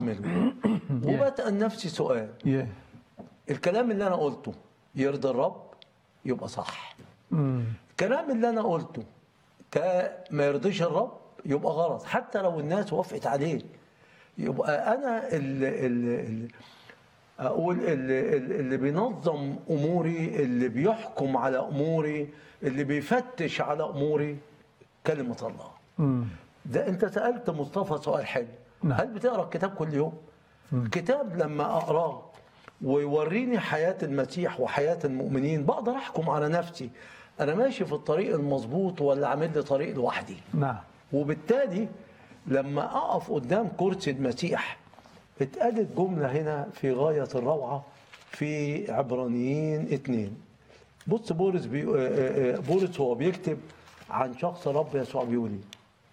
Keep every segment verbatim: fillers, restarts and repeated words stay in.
أعمله. وبسأل نفسي سؤال، الكلام اللي أنا قلته يرضي الرب يبقى صح، الكلام اللي أنا قلته ما يرضيش الرب يبقى غلط، حتى لو الناس وافقت عليه. يبقى أنا اللي, اللي أقول اللي, اللي بينظم أموري، اللي بيحكم على أموري، اللي بيفتش على أموري كلمة الله. مم. ده أنت سألت مصطفى سؤال حلو، نعم. هل بتقرأ الكتاب كل يوم؟ مم. كتاب لما أقراه ويوريني حياة المسيح وحياة المؤمنين بقدر أحكم على نفسي أنا ماشي في الطريق المظبوط ولا عامل لي طريق لوحدي. نعم. وبالتالي لما أقف قدام كرسي المسيح اتقالت جملة هنا في غاية الروعة في عبرانيين اتنين. بص بولس بي... بولس هو بيكتب عن شخص رب يسوع بيقول ايه؟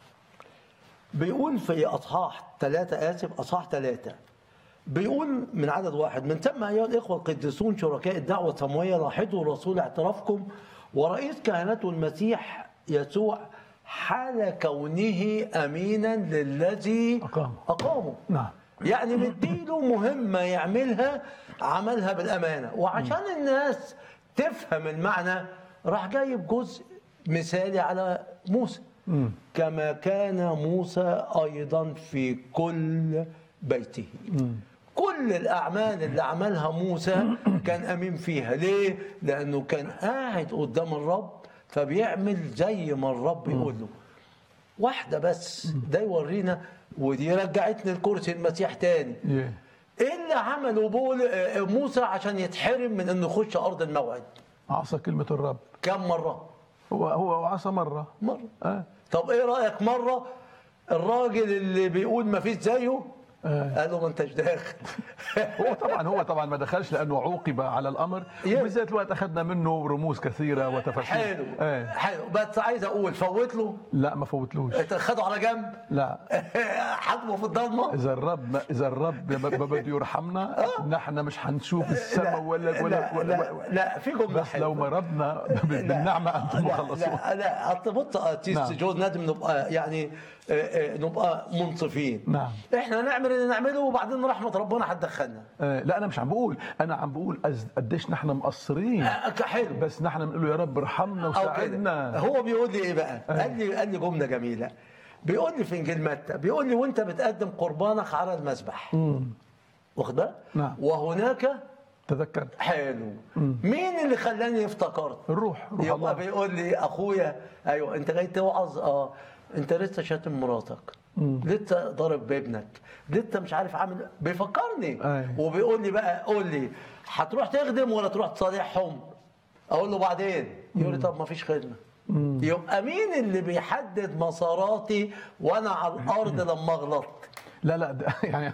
بيقول في أصحاح ثلاثة آسف أصحاح ثلاثة بيقول من عدد واحد: من ثم أيها الإخوة القديسون شركاء الدعوة السماوية لاحظوا رسول اعترافكم ورئيس كهنته المسيح يسوع حال كونه أمينا للذي أقامه, أقامه. نعم. يعني مديله مهمة يعملها عملها بالأمانة، وعشان الناس تفهم المعنى راح جايب جزء مثالي على موسى. م. كما كان موسى أيضا في كل بيته. م. كل الأعمال اللي عملها موسى كان أمين فيها. ليه؟ لأنه كان قاعد قدام الرب فبيعمل زي ما الرب يقول له. واحدة بس ده يورينا، ودي رجعتني لكرسي المسيح تاني. ايه اللي عمله بول موسى عشان يتحرم من انه يخش ارض الموعد؟ عصى كلمة الرب. كم مرة؟ هو هو عصى مرة. مرة. آه. طب ايه رأيك مرة الراجل اللي بيقول ما فيش زيه آه. قال له ما انتش داخل. هو طبعا هو طبعا ما دخلش لانه عوقب على الامر، وبالذات الوقت اخذنا منه رموز كثيره وتفاصيل. حلو آه. حلو، بس عايز اقول فوت له؟ لا ما فوتلوش. خده على جنب؟ لا. حطمه في الضلمه؟ اذا الرب اذا الرب بده يرحمنا نحن مش هنشوف السماء ولا ولا لا, ولا لا, لا في جمله بس لو مرضنا بالنعمه انتم مخلصون. لا لا بص نعم. جوز لازم نبقى يعني نبقى منصفين. نعم. احنا نعمل اللي نعمله وبعدين رحمه ربنا هتدخلنا. آه لا انا مش عم بقول، انا عم بقول قديش نحن مقصرين. آه حلو. بس نحن بنقول له يا رب ارحمنا وساعدنا. هو بيقول لي ايه بقى؟ آه. قال لي قال لي جمله جميله. بيقول لي في انجيل متى، بيقول لي وانت بتقدم قربانك على المذبح. واخد بالك؟ نعم. وهناك تذكرت. حلو. مم. مين اللي خلاني افتكرت؟ الروح. روح يبقى الله. بيقول لي اخويا ايوه انت جاي توعظ، اه انت لسه شاتم مراتك، مم. لسه ضارب بابنك، لسه مش عارف عامل، بيفكرني. أي. وبيقول لي بقى قول لي هتروح تخدم ولا تروح تصالحهم؟ اقول له بعدين. يقول لي طب ما فيش خدمه. مم. يبقى مين اللي بيحدد مساراتي وانا على الارض لما اغلط؟ لا لا يعني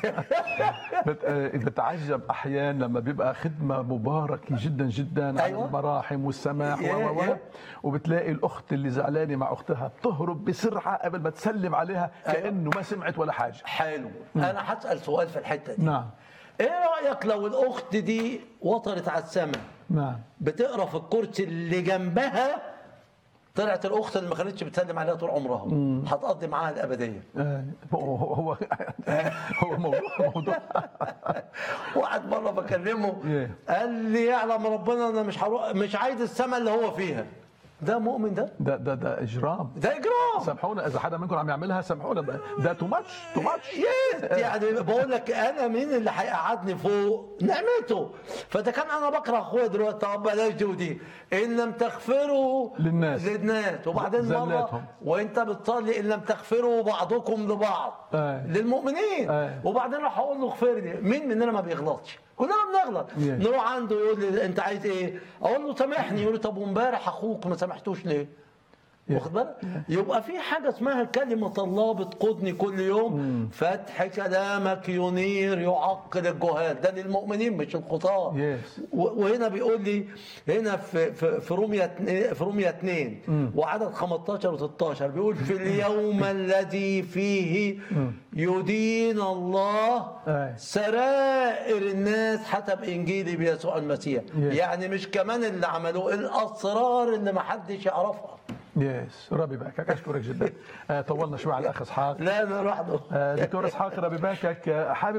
بتعجب احيانا لما بيبقى خدمه مباركه جدا جدا. أيوة. عن المراحم والسماح و و وبتلاقي الاخت اللي زعلانه مع اختها بتهرب بسرعه قبل ما تسلم عليها كانه ما سمعت ولا حاجه. حلو. م. انا هسال سؤال في الحته دي. نعم. ايه رايك لو الاخت دي وصلت على السماء؟ نعم. بتقرا في الكرسي اللي جنبها طلعت الاخت اللي ما كانتش بتسلم عليها طول عمرها، هتقضي معاها الابديه. آه هو هو هو موضوع موضوع واحد مره بكلمه قال لي يعلم ربنا انا مش هروح، مش عايز السما اللي هو فيها. ده مؤمن ده؟ ده ده ده اجرام. ده اجرام. سامحونا اذا حدا منكم عم يعملها، سامحونا، ده تو ماتش تو ماتش. يعني بقول لك انا مين اللي هيقعدني فوق؟ نعمته. فده كان انا بكره اخويا دلوقتي، طب بلاش دي ودي. ان لم تغفروا للناس للناس وبعدين مره وانت بتصلي ان لم تغفروا بعضكم لبعض. آه. للمؤمنين. آه. وبعدين راح اقول له اغفر لي. مين مننا ما بيغلطش؟ كلنا بنغلط. yeah. نروح عنده يقول لي انت عايز ايه؟ اقول له سامحني. يقول لي طب وامبارح اخوك ما سامحتوش ليه؟ yeah. واخد بالك؟ yeah. يبقى في حاجه اسمها كلمه الله بتقودني كل يوم. mm. فتح كلامك ينير يعقل الجهال. ده للمؤمنين مش الخطاه. yes. وهنا بيقول لي هنا في في في روميا في روميا اثنين mm. وعدد خمستاشر وستاشر بيقول في اليوم الذي فيه mm. يدين الله سرائر الناس حسب انجيلي بيسوع المسيح. yeah. يعني مش كمان اللي عملوه، الاسرار اللي ما حدش يعرفها. يس ربي باكك، اشكرك جدا. آه، طولنا شوي على الاخ اسحاق. لا لا لوحده. آه، دكتور اسحاق ربي باكك، آه، حابب